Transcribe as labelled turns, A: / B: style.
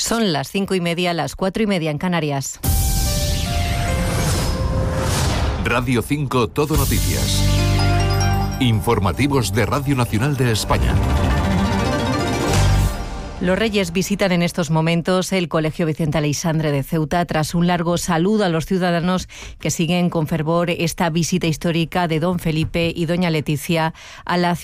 A: Son las 5:30, las 4:30 en Canarias.
B: Radio 5 Todo Noticias. Informativos de Radio Nacional de España.
A: Los Reyes visitan en estos momentos el Colegio Vicente Aleixandre de Ceuta tras un largo saludo a los ciudadanos que siguen con fervor esta visita histórica de don Felipe y doña Leticia a la